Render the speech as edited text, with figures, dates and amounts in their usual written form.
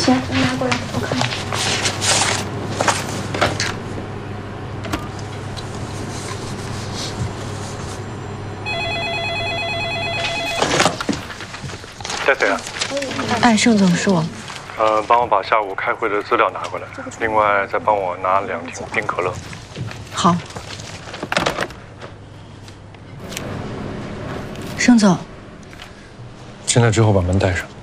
来，你拿过来，我看。 带谁啊？ 哎，盛总是我。 帮我把下午开会的资料拿过来，另外再帮我拿2瓶冰可乐。 好。盛总， 进来之后把门带上。